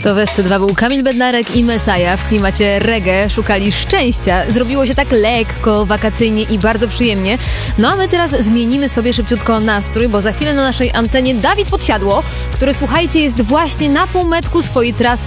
To w SC2 był Kamil Bednarek i Messiah w klimacie reggae. Szukali szczęścia. Zrobiło się tak lekko, wakacyjnie i bardzo przyjemnie. No a my teraz zmienimy sobie szybciutko nastrój, bo za chwilę na naszej antenie Dawid Podsiadło, który, słuchajcie, jest właśnie na półmetku swojej trasy